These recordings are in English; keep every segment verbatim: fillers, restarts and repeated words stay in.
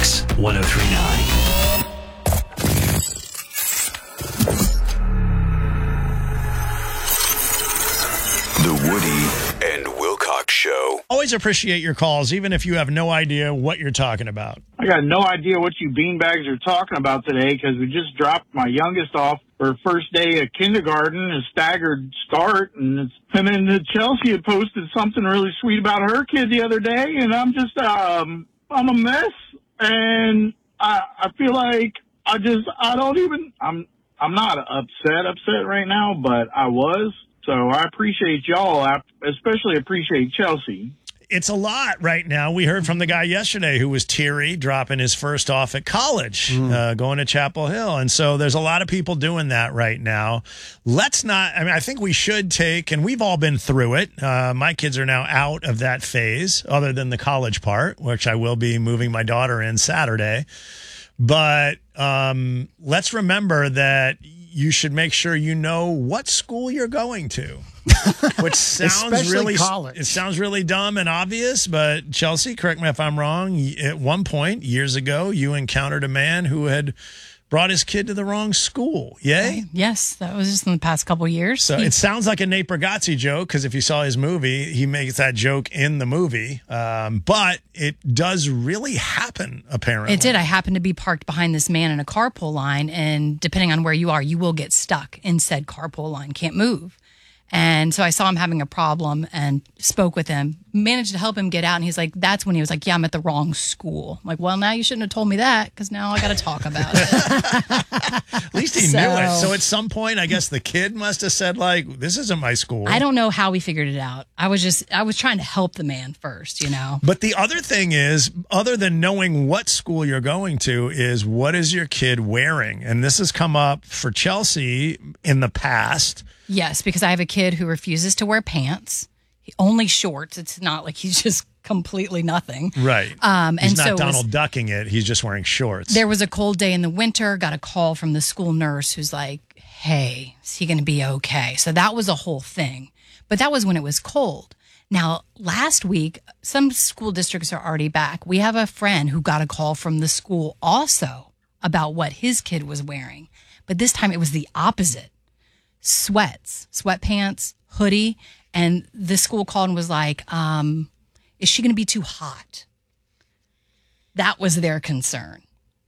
Kicks one oh three point nine. The Woody and Wilcox Show. Always appreciate your calls, even if you have no idea what you're talking about. I got no idea what you beanbags are talking about today because we just dropped my youngest off for her first day of kindergarten, a staggered start, and it's, and then Chelsea had posted something really sweet about her kid the other day, and I'm just, um, I'm a mess, and I, I feel like I just, I don't even, I'm, I'm not upset, upset right now, but I was. So I appreciate y'all. I especially appreciate Chelsea. It's a lot right now. We heard from the guy yesterday who was teary, dropping his first off at college, mm. uh, going to Chapel Hill. And so there's a lot of people doing that right now. Let's not, I mean, I think we should take, and we've all been through it. Uh, my kids are now out of that phase, other than the college part, which I will be moving my daughter in Saturday. But um, let's remember that you should make sure you know what school you're going to, which sounds Especially really college. It sounds really dumb and obvious, but Chelsea, correct me if I'm wrong. At one point years ago, you encountered a man who had brought his kid to the wrong school. Yay? Uh, yes, that was just in the past couple of years. So he- it sounds like a Nate Bargatze joke, because if you saw his movie, he makes that joke in the movie. Um, but it does really happen, apparently. It did. I happened to be parked behind this man in a carpool line, and depending on where you are, you will get stuck in said carpool line, can't move. And so I saw him having a problem and spoke with him, managed to help him get out. And he's like, that's when he was like, yeah, I'm at the wrong school. I'm like, well, now you shouldn't have told me that, because now I got to talk about it. At least he so, knew it. So at some point, I guess the kid must have said, like, this isn't my school. I don't know how we figured it out. I was just, I was trying to help the man first, you know. But the other thing is, other than knowing what school you're going to, is what is your kid wearing? And this has come up for Chelsea in the past. Yes, because I have a kid who refuses to wear pants. He, only shorts. It's not like he's just completely nothing. Right. Um, he's and not so Donald was, ducking it. He's just wearing shorts. There was a cold day in the winter. Got a call from the school nurse who's like, hey, is he going to be okay? So that was a whole thing. But that was when it was cold. Now, last week, some school districts are already back. We have a friend who got a call from the school also about what his kid was wearing. But this time it was the opposite. Sweats, sweatpants, hoodie, and the school called and was like, um, is she going to be too hot? That was their concern.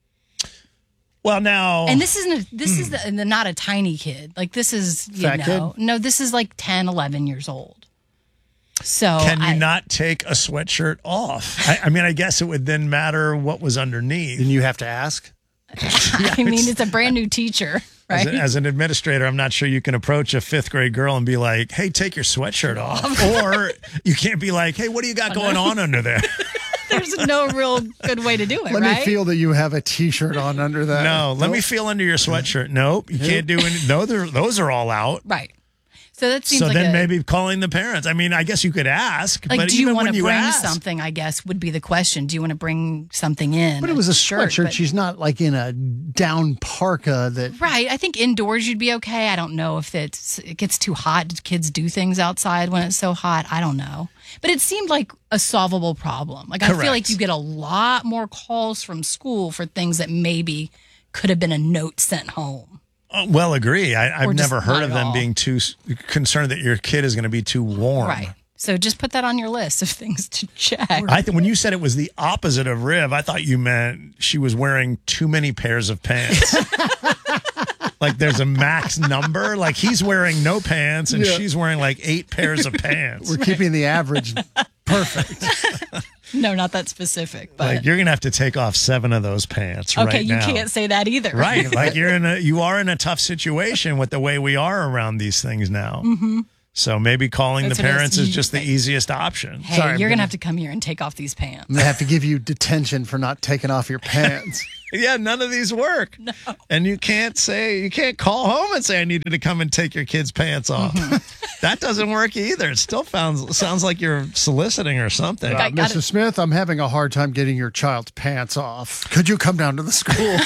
Well, now, and this isn't a, this hmm. is the, not a tiny kid. Like, this is, you Fat know, kid? no, this is like ten, eleven years old. So can you I, not take a sweatshirt off? I, I mean, I guess it would then matter what was underneath. And you have to ask? I mean, it's a brand new teacher. Right? As, a, as an administrator, I'm not sure you can approach a fifth grade girl and be like, hey, take your sweatshirt off. Or you can't be like, hey, what do you got going on under there? There's no real good way to do it, Let right? me feel that you have a T-shirt on under that. No, let nope. me feel under your sweatshirt. Nope, you can't do any. No, those are all out. Right. So that seems so like then a, maybe calling the parents. I mean, I guess you could ask. like, but do you even want when to you bring ask, something, I guess, would be the question. Do you want to bring something in? But it was a shirt, sweatshirt. but- She's not like in a down parka that. Right. I think indoors you'd be okay. I don't know if it's, it gets too hot. Do kids do things outside when it's so hot? I don't know. But it seemed like a solvable problem. Like, I Correct. feel like you get a lot more calls from school for things that maybe could have been a note sent home. Uh, well, agree. I, Or I've just never heard not of at them all. being too s- concerned that your kid is going to be too warm. Right. So just put that on your list of things to check. I think when you said it was the opposite of Riv, I thought you meant she was wearing too many pairs of pants. Like there's a max number. Like he's wearing no pants and Yeah. she's wearing like eight pairs of pants. We're keeping the average perfect. No, not that specific. But Like you're gonna have to take off seven of those pants okay, right you now. can't say that either. Right. Like you're in a you are in a tough situation with the way we are around these things now. Mm-hmm. So maybe calling That's the what it is. parents is You- just the easiest option. Hey, Sorry, I'm you're gonna- gonna have to come here and take off these pants. I'm going to have to give you detention for not taking off your pants. Yeah, none of these work. No. And you can't say, you can't call home and say, I need you to come and take your kid's pants off. Mm-hmm. That doesn't work either. It still sounds, sounds like you're soliciting or something. I Uh, got Missus it. Smith, I'm having a hard time getting your child's pants off. Could you come down to the school?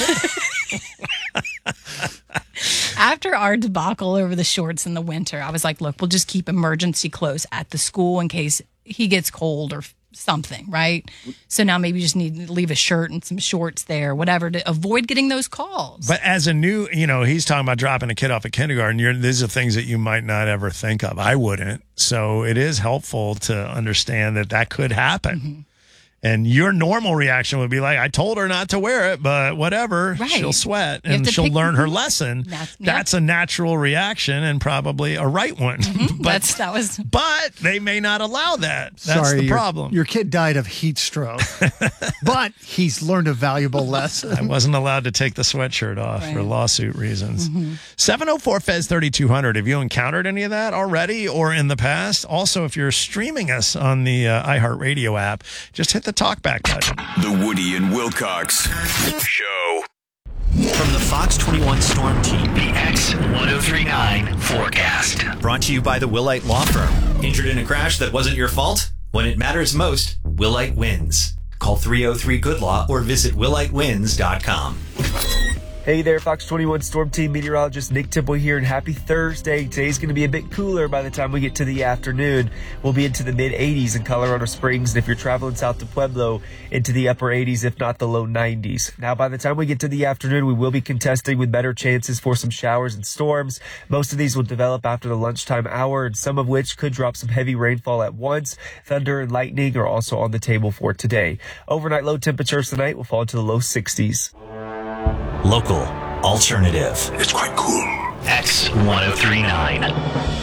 After our debacle over the shorts in the winter, I was like, look, we'll just keep emergency clothes at the school in case he gets cold or something, right? So now maybe you just need to leave a shirt and some shorts there, whatever, to avoid getting those calls. But as a new, you know, he's talking about dropping a kid off at kindergarten. You're, these are things that you might not ever think of. I wouldn't. So it is helpful to understand that that could happen. Mm-hmm. And your normal reaction would be like, I told her not to wear it, but whatever, right. She'll sweat and she'll pick, learn her lesson. That's, that's yep. a natural reaction and probably a right one. Mm-hmm. but, that's, that was... but they may not allow that. That's Sorry, the your, problem. Your kid died of heat stroke, but he's learned a valuable lesson. I wasn't allowed to take the sweatshirt off right. for lawsuit reasons. Mm-hmm. seven oh four Fez thirty-two hundred. Have you encountered any of that already or in the past? Also, if you're streaming us on the uh, iHeartRadio app, just hit the talkback button. The Woody and Wilcox Show. From the Fox twenty-one Storm Team, the X ten thirty-nine forecast. Brought to you by the Willite Law Firm. Injured in a crash that wasn't your fault? When it matters most, Willite wins. Call three oh three good law or visit willite wins dot com. Hey there, Fox twenty-one Storm Team meteorologist Nick Temple here, and happy Thursday. Today's going to be a bit cooler by the time we get to the afternoon. We'll be into the mid eighties in Colorado Springs, and if you're traveling south to Pueblo, into the upper eighties, if not the low nineties. Now, by the time we get to the afternoon, we will be contesting with better chances for some showers and storms. Most of these will develop after the lunchtime hour, and some of which could drop some heavy rainfall at once. Thunder and lightning are also on the table for today. Overnight low temperatures tonight will fall into the low sixties. Local, alternative. It's quite cool. X ten thirty-nine.